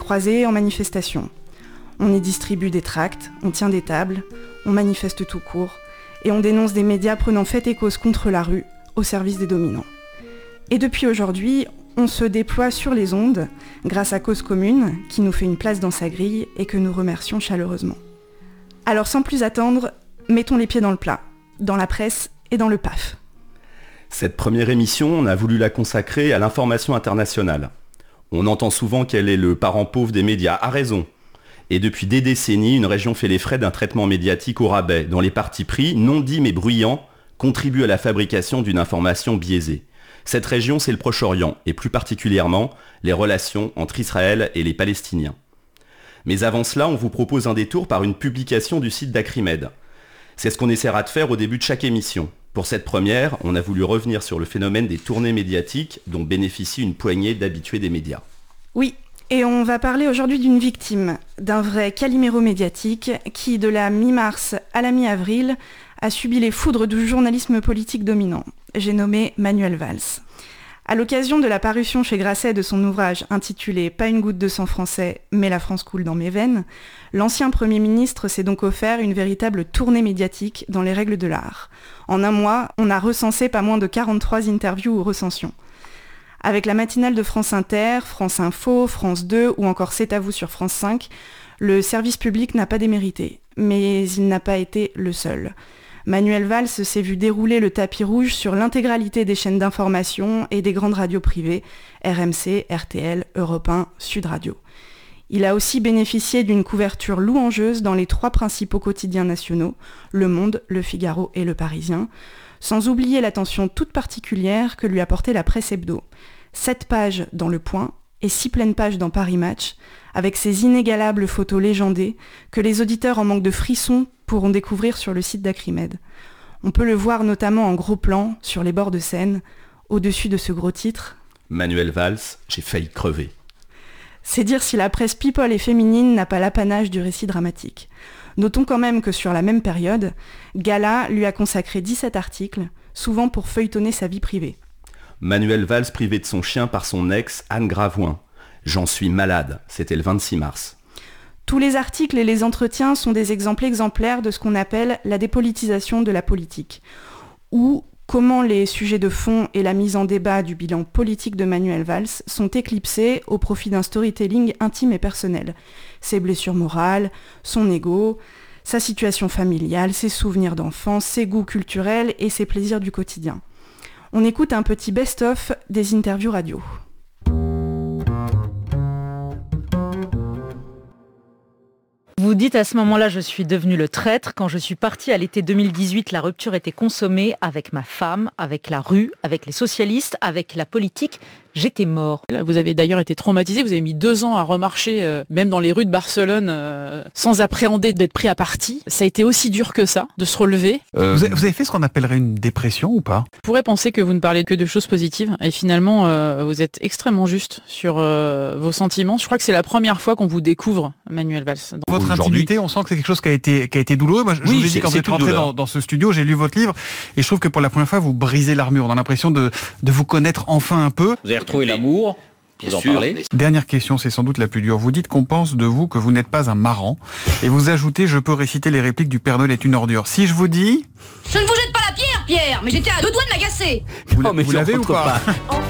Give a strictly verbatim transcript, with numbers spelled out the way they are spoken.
croisées, en manifestations. On y distribue des tracts, on tient des tables, on manifeste tout court, et on dénonce des médias prenant fait et cause contre la rue, au service des dominants. Et depuis aujourd'hui, on se déploie sur les ondes, grâce à Cause Commune, qui nous fait une place dans sa grille et que nous remercions chaleureusement. Alors sans plus attendre, mettons les pieds dans le plat, dans la presse et dans le P A F. Cette première émission, on a voulu la consacrer à l'information internationale. On entend souvent qu'elle est le parent pauvre des médias, à raison. Et depuis des décennies, une région fait les frais d'un traitement médiatique au rabais, dont les partis pris, non dits mais bruyants, contribuent à la fabrication d'une information biaisée. Cette région, c'est le Proche-Orient, et plus particulièrement, les relations entre Israël et les Palestiniens. Mais avant cela, on vous propose un détour par une publication du site d'Acrimed. C'est ce qu'on essaiera de faire au début de chaque émission. Pour cette première, on a voulu revenir sur le phénomène des tournées médiatiques dont bénéficie une poignée d'habitués des médias. Oui. Et on va parler aujourd'hui d'une victime, d'un vrai caliméro médiatique qui, de la mi-mars à la mi-avril, a subi les foudres du journalisme politique dominant. J'ai nommé Manuel Valls. À l'occasion de la parution chez Grasset de son ouvrage intitulé « Pas une goutte de sang français, mais la France coule dans mes veines », l'ancien Premier ministre s'est donc offert une véritable tournée médiatique dans les règles de l'art. En un mois, on a recensé pas moins de quarante-trois interviews ou recensions. Avec la matinale de France Inter, France Info, France deux ou encore C'est à vous sur France cinq, le service public n'a pas démérité, mais il n'a pas été le seul. Manuel Valls s'est vu dérouler le tapis rouge sur l'intégralité des chaînes d'information et des grandes radios privées, R M C, R T L, Europe un, Sud Radio. Il a aussi bénéficié d'une couverture louangeuse dans les trois principaux quotidiens nationaux, Le Monde, Le Figaro et Le Parisien, sans oublier l'attention toute particulière que lui apportait la presse hebdo. Sept pages dans Le Point et six pleines pages dans Paris Match, avec ces inégalables photos légendées que les auditeurs en manque de frissons pourront découvrir sur le site d'Acrimed. On peut le voir notamment en gros plan, sur les bords de Seine, au-dessus de ce gros titre. Manuel Valls, j'ai failli crever. C'est dire si la presse people et féminine n'a pas l'apanage du récit dramatique. Notons quand même que sur la même période, Gala lui a consacré dix-sept articles, souvent pour feuilletonner sa vie privée. Manuel Valls privé de son chien par son ex, Anne Gravoin. J'en suis malade, c'était le vingt-six mars. Tous les articles et les entretiens sont des exemples exemplaires de ce qu'on appelle la dépolitisation de la politique, ou comment les sujets de fond et la mise en débat du bilan politique de Manuel Valls sont éclipsés au profit d'un storytelling intime et personnel. Ses blessures morales, son ego, sa situation familiale, ses souvenirs d'enfance, ses goûts culturels et ses plaisirs du quotidien. On écoute un petit best-of des interviews radio. Vous dites à ce moment-là, je suis devenu le traître. Quand je suis partie à l'été deux mille dix-huit, la rupture était consommée avec ma femme, avec la rue, avec les socialistes, avec la politique. J'étais mort. Là, vous avez d'ailleurs été traumatisé, vous avez mis deux ans à remarcher, euh, même dans les rues de Barcelone, euh, sans appréhender d'être pris à partie. Ça a été aussi dur que ça, de se relever. Euh... Vous, avez, vous avez fait ce qu'on appellerait une dépression ou pas ? On pourrait penser que vous ne parlez que de choses positives, et finalement, euh, vous êtes extrêmement juste sur euh, vos sentiments. Je crois que c'est la première fois qu'on vous découvre, Manuel Valls. Votre intimité, on sent que c'est quelque chose qui a été, qui a été douloureux. Moi, je oui, vous ai dit, quand vous êtes rentré dans, dans ce studio, j'ai lu votre livre, et je trouve que pour la première fois, vous brisez l'armure. On a l'impression de, de vous connaître enfin un peu. Vous avez retrouvé l'amour. Bien vous en sûr. Parlez. Dernière question, c'est sans doute la plus dure. Vous dites qu'on pense de vous que vous n'êtes pas un marrant. Et vous ajoutez, je peux réciter les répliques du Père Noël est une ordure. Si je vous dis... Je ne vous jette pas la pierre, Pierre, mais j'étais à deux doigts de m'agacer. Vous, non, mais vous l'avez ou pas, pas.